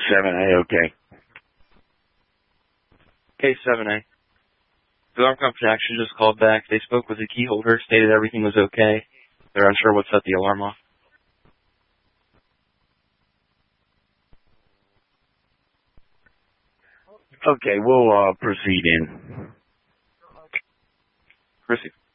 7A, okay. K7A. The alarm company actually just called back. They spoke with the key holder, stated everything was okay. They're unsure what set the alarm off. Okay, we'll proceed in. Proceed.